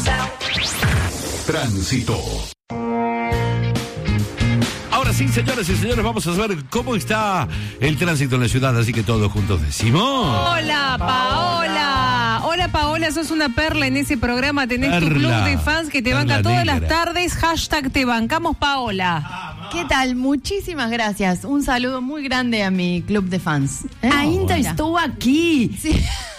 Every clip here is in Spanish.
Tránsito. Ahora sí, señoras y señores, vamos a saber cómo está el tránsito en la ciudad, así que todos juntos decimos... Hola, Paola. Hola, Paola, sos una perla en ese programa. Tenés tu club de fans que te banca todas las tardes. Hashtag te bancamos, Paola. ¿Qué tal? Muchísimas gracias. Un saludo muy grande a mi club de fans. Ainda estuvo aquí. Sí.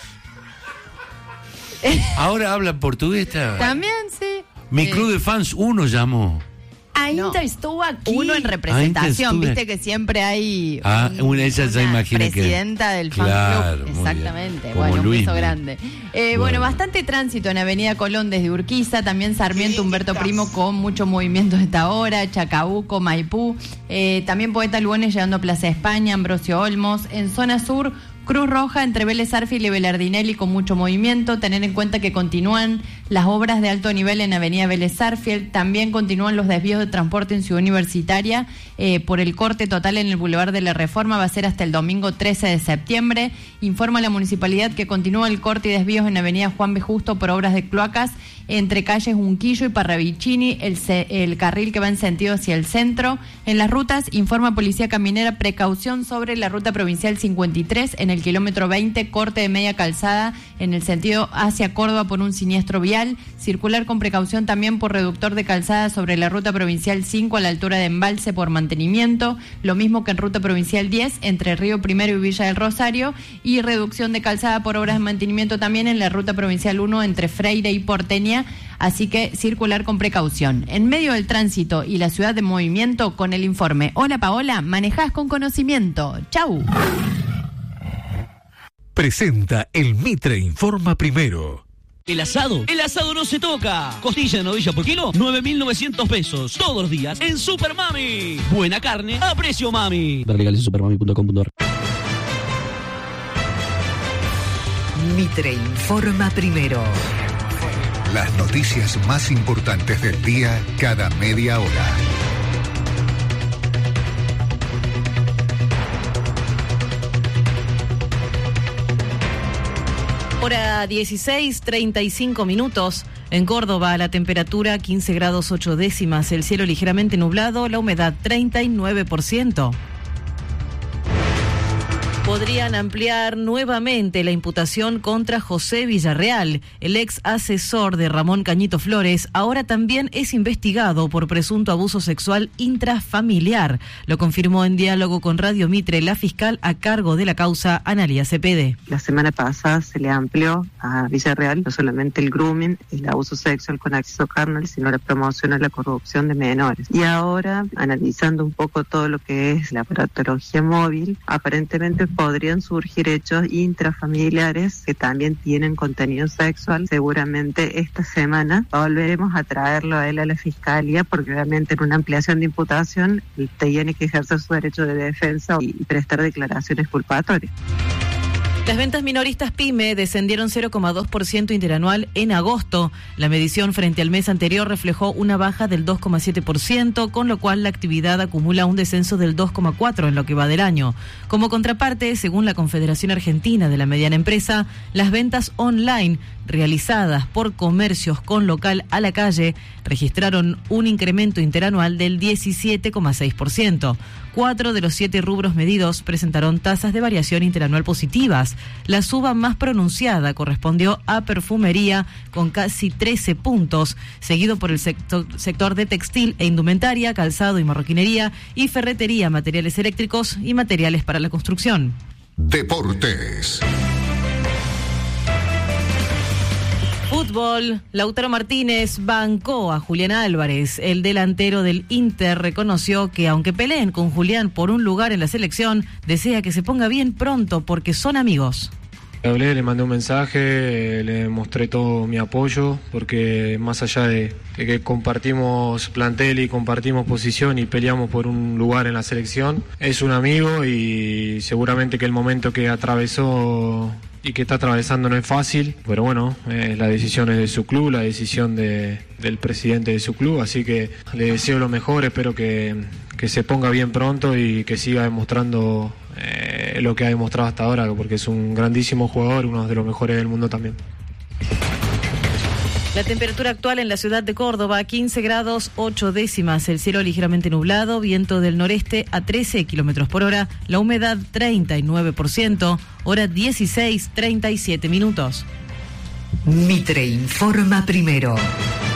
Ahora habla portugués. También, sí. Mi club de fans 1 llamó. Ainda estuvo aquí. Uno en representación, viste que siempre hay ella ya imagina presidenta del fan club. Exactamente, bueno, un beso grande. Bueno, bastante tránsito en Avenida Colón desde Urquiza, también Sarmiento Humberto Primo con mucho movimiento a esta hora, Chacabuco, Maipú, también Poeta Lugones llegando a Plaza España, Ambrosio Olmos, en zona sur, Cruz Roja entre Vélez Arfiel y Belardinelli con mucho movimiento. Tener en cuenta que continúan las obras de alto nivel en Avenida Vélez Arfiel. También continúan los desvíos de transporte en Ciudad Universitaria por el corte total en el Boulevard de la Reforma. Va a ser hasta el domingo 13 de septiembre. Informa la municipalidad que continúa el corte y desvíos en Avenida Juan B. Justo por obras de cloacas entre calles Unquillo y Parravicini, el carril que va en sentido hacia el centro. En las rutas, informa Policía Caminera precaución sobre la ruta provincial 53 en el kilómetro 20, corte de media calzada en el sentido hacia Córdoba por un siniestro vial. Circular con precaución también por reductor de calzada sobre la ruta provincial 5 a la altura de Embalse por mantenimiento. Lo mismo que en ruta provincial 10 entre Río Primero y Villa del Rosario. Y reducción de calzada por obras de mantenimiento también en la ruta provincial 1 entre Freire y Porteña. Así que circular con precaución. En medio del tránsito y la ciudad de movimiento con el informe. Hola, Paola, manejás con conocimiento. Chau. Presenta el Mitre Informa Primero. El asado no se toca. Costilla de novilla por kilo, 9.900 pesos. Todos los días en Super Mami. Buena carne a precio mami. Legales en supermami.com.ar. Mitre Informa Primero. Las noticias más importantes del día cada media hora. Hora 16:35 minutos. En Córdoba, la temperatura 15 grados 8 décimas, el cielo ligeramente nublado, la humedad 39%. Podrían ampliar nuevamente la imputación contra José Villarreal. El ex asesor de Ramón Cañito Flores ahora también es investigado por presunto abuso sexual intrafamiliar. Lo confirmó en diálogo con Radio Mitre la fiscal a cargo de la causa, Analía Cepede. La semana pasada se le amplió a Villarreal no solamente el grooming, el abuso sexual con acceso carnal, sino la promoción a la corrupción de menores. Y ahora, analizando un poco todo lo que es la patología móvil, aparentemente podrían surgir hechos intrafamiliares que también tienen contenido sexual. Seguramente esta semana volveremos a traerlo a él a la fiscalía, porque obviamente en una ampliación de imputación tiene que ejercer su derecho de defensa y prestar declaraciones culpatorias. Las ventas minoristas PYME descendieron 0,2% interanual en agosto. La medición frente al mes anterior reflejó una baja del 2,7%, con lo cual la actividad acumula un descenso del 2,4% en lo que va del año. Como contraparte, según la Confederación Argentina de la Mediana Empresa, las ventas online realizadas por comercios con local a la calle registraron un incremento interanual del 17,6%. 4 de los 7 rubros medidos presentaron tasas de variación interanual positivas. La suba más pronunciada correspondió a perfumería con casi 13 puntos, seguido por el sector de textil e indumentaria, calzado y marroquinería, y ferretería, materiales eléctricos y materiales para la construcción. Deportes. Fútbol, Lautaro Martínez bancó a Julián Álvarez. El delantero del Inter reconoció que aunque peleen con Julián por un lugar en la selección, desea que se ponga bien pronto porque son amigos. Le hablé, le mandé un mensaje, le mostré todo mi apoyo, porque más allá de que compartimos plantel y compartimos posición y peleamos por un lugar en la selección, es un amigo y seguramente que el momento que atravesó y que está atravesando no es fácil, pero bueno, la decisión es de su club, la decisión del presidente de su club, así que le deseo lo mejor, espero que se ponga bien pronto y que siga demostrando lo que ha demostrado hasta ahora, porque es un grandísimo jugador, uno de los mejores del mundo también. La temperatura actual en la ciudad de Córdoba, 15 grados 8 décimas, el cielo ligeramente nublado, viento del noreste a 13 kilómetros por hora, la humedad 39%, hora 16:37 minutos. Mitre informa primero.